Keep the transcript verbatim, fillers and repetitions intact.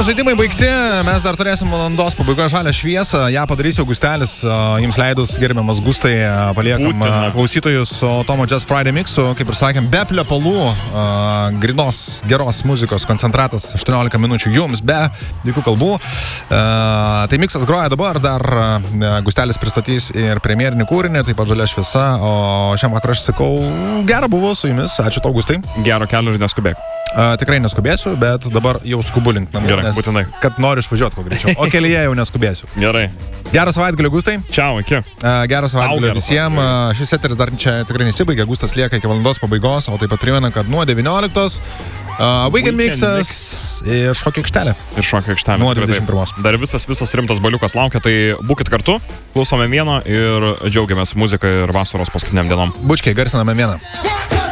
žaidimai baigti, mes dar turėsim valandos pabaigoje žalią šviesą, ją padarys Augustelis, jums leidus, gerbiamas Gustai, paliekam Būtina. klausytojus su Tomo Jazz Friday mixu, kaip ir sakėm, be plepalų, grinos, geros muzikos koncentratas, aštuoniolika minučių jums, be jokių kalbų. Tai miksas groja dabar, dar Gustelis pristatys ir premjerinį kūrinį, taip pat žalia šviesa, o šiam vakarą aš sakau, gera buvo su jumis, ačiū tau, Gustai. Gero kelio ir neskubėk. Uh, tikrai neskubėsiu, bet dabar jau skubu link namų. Gerai, būtinai. Kad noriu išvažiuoti kuo greičiau. O kelyje jau neskubėsiu. Gerai. Gerą savaitgalį, Gustai. Čiau, iki. Uh, gerą savaitgalį visiems. Uh, šis eteris dar čia tikrai nesibaigia. Gustas lieka iki valandos pabaigos, o taip pat primena, kad nuo devynioliktos uh, Weekend, Weekend Mixas mix. ir šokio aikštelė. Ir šokio aikštelė. Nuo dvidešimt pirmos. Dar visas, visas rimtas baliukas laukia, tai būkit kartu, klausome vieno ir džiaugiamės muziką ir vasaros paskutiniam dienom. Bučkiai, garsiname vieną.